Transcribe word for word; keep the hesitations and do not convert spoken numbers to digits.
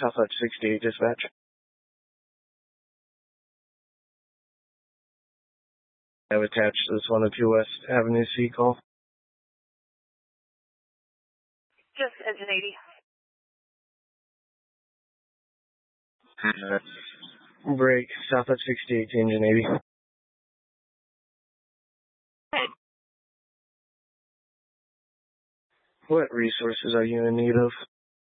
Southwest sixty-eight dispatch. I've attached this one oh two West Avenue C call. Just engine eighty. Uh, break, Southwest sixty-eight to engine eighty. Hey. What resources are you in need of?